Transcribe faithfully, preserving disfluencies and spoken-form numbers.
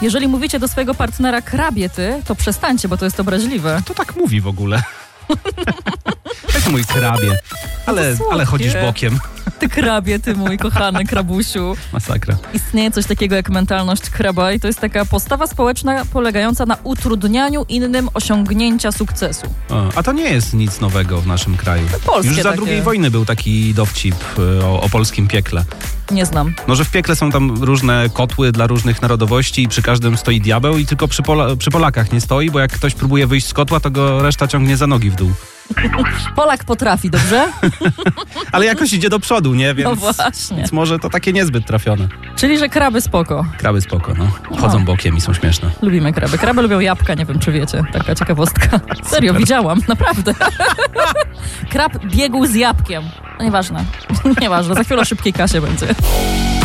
Jeżeli mówicie do swojego partnera krabie ty, to przestańcie, bo to jest obraźliwe. Kto tak mówi w ogóle? Tak mój krabie. Ale, No ale chodzisz bokiem. Ty krabie, ty mój kochany krabusiu. Masakra. Istnieje coś takiego jak mentalność kraba i to jest taka postawa społeczna polegająca na utrudnianiu innym osiągnięcia sukcesu. O, a to nie jest nic nowego w naszym kraju. Polskie Już za takie. drugiej wojny był taki dowcip y, o, o polskim piekle. Nie znam. No, że w piekle są tam różne kotły dla różnych narodowości i przy każdym stoi diabeł i tylko przy, Pola- przy Polakach nie stoi, bo jak ktoś próbuje wyjść z kotła, to go reszta ciągnie za nogi w dół. Polak potrafi, dobrze? Ale jakoś idzie do przodu, nie? Więc, No właśnie. więc może to takie niezbyt trafione. Czyli, że kraby spoko. Kraby spoko, no. Chodzą O. bokiem i są śmieszne. Lubimy kraby. Kraby lubią jabłka, nie wiem czy wiecie. Taka ciekawostka. Serio, widziałam, naprawdę. Krab biegł z jabłkiem. No nieważne. Nieważne, za chwilę o szybkiej kasie będzie.